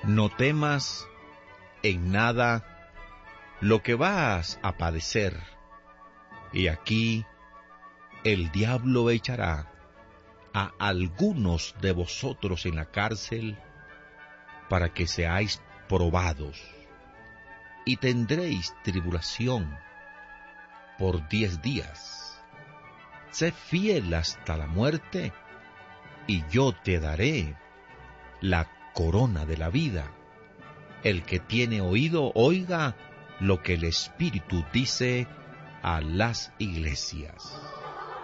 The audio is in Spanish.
No temas en nada lo que vas a padecer. Y aquí el diablo echará a algunos de vosotros en la cárcel para que seáis probados, y tendréis tribulación por 10 días. Sé fiel hasta la muerte, y yo te daré la corona de la vida. El que tiene oído, oiga lo que el Espíritu dice a las iglesias.